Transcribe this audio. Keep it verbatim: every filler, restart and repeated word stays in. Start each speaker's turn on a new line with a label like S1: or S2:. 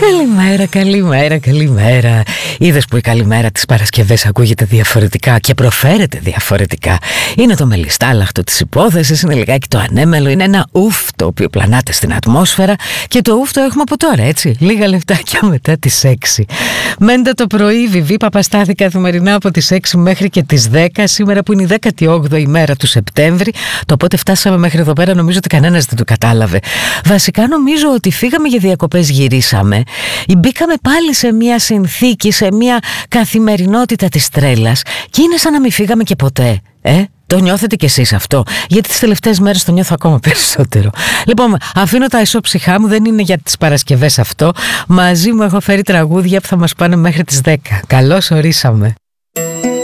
S1: Καλημέρα, καλημέρα, καλημέρα. Είδες που η καλημέρα τις Παρασκευές ακούγεται διαφορετικά και προφέρεται διαφορετικά. Είναι το μελιστάλαχτο της υπόθεσης, είναι λιγάκι το ανέμελο, είναι ένα ουφ το οποίο πλανάται στην ατμόσφαιρα και το ουφ το έχουμε από τώρα, έτσι. Λίγα λεπτάκια μετά τις έξι. Μέντα το πρωί, Βιβί Παπαστάθη καθημερινά από τις έξι μέχρι και τις δέκα. Σήμερα που είναι η δέκατη όγδοη ημέρα του Σεπτέμβρη. Το πότε φτάσαμε μέχρι εδώ πέρα νομίζω ότι κανένας δεν το κατάλαβε. Βασικά νομίζω ότι φύγαμε για διακοπές, γυρίσαμε. Μπήκαμε πάλι σε μια συνθήκη, σε μια καθημερινότητα της τρέλας και είναι σαν να μην φύγαμε και ποτέ. Ε, το νιώθετε κι εσείς αυτό? Γιατί τις τελευταίες μέρες το νιώθω ακόμα περισσότερο. Λοιπόν, αφήνω τα ισόψυχά μου, δεν είναι για τις Παρασκευές αυτό. Μαζί μου έχω φέρει τραγούδια που θα μας πάνε μέχρι τις δέκα. Καλώς ορίσαμε.